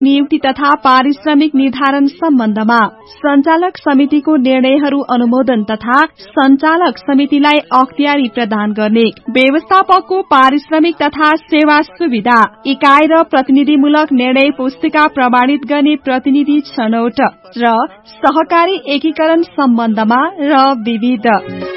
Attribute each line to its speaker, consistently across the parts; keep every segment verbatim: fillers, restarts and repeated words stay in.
Speaker 1: नियुक्ति तथा पारिश्रमिक निर्धारण सम्बन्धमा सञ्चालक समितिको निर्णयहरू अनुमोदन तथा सञ्चालक समितिलाई अख्तियारी प्रदान गर्ने, व्यवस्थापकको पारिश्रमिक तथा सेवा सुविधा, इकाइ र प्रतिनिधिमूलक निर्णय पुस्तिका प्रमाणित गर्ने प्रतिनिधि छनौट र सहकारी एकीकरण सम्बन्धमा र विविध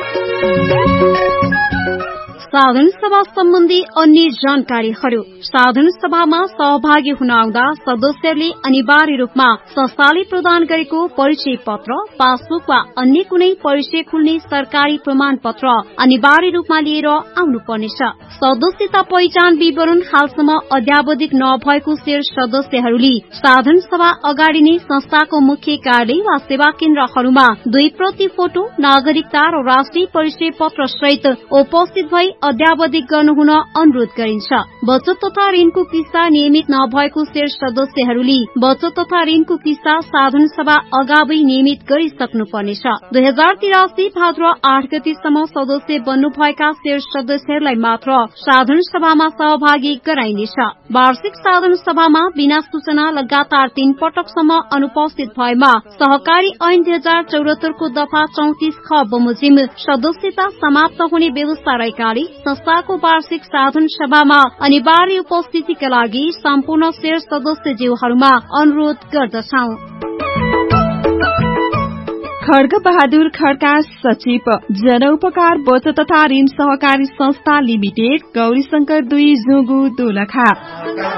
Speaker 2: साधारण सभा सम्बन्धी अन्य जानकारीहरू। साधारण सभामा सहभागी हुन आउँदा सदस्यले अनिवार्य रूपमा संस्थाले प्रदान गरेको परिचय पत्र, पासबुक वा अन्य कुनै परिचय खुल्ने सरकारी प्रमाण पत्र अनिवार्य रूपमा लिएर आउनुपर्नेछ। सदस्यता पहिचान विवरण हालसम्म अद्यावधिक नभएको शेयर सदस्यहरूले साधारण सभा अगाडि नै संस्थाको मुख्य कार्यालय वा सेवा केन्द्रहरूमा दुई प्रति फोटो, नागरिकता र राष्ट्रिय परिचय पत्र सहित उपस्थित भई अद्यावधिक गर्नुहुन अनुरोध गरिन्छ। बचत तथा ऋणको किस्ता नियमित नभएको शेयर सदस्यहरूले बचत तथा ऋणको किस्ता साधारण सभा अगावै नियमित गरिसक्नुपर्नेछ। दुई हजार तिरासी भाद्र आठ गतिसम्म सदस्य बन्नुभएका शेयर सदस्यहरूलाई मात्र साधारण सभामा सहभागी गराइनेछ। वार्षिक साधारण सभामा बिना सूचना लगातार तीन पटकसम्म अनुपस्थित भएमा सहकारी ऐन दुई हजार चौरात्तरको दफा चौतिस ख बमोजिम सदस्यता समाप्त हुने व्यवस्था रहेकाले संस्थाको वार्षिक साधारण सभामा अनिवार्य उपस्थितिका लागि सम्पूर्ण शेयर सदस्यज्यूहरूमा अनुरोध गर्दछौ।
Speaker 1: खड्ग बहादुर खड्का, सचिव, जनउपकार बचत तथा ऋण सहकारी संस्था लिमिटेड, गौरीशंकर दुई, जुगु, दोलखा।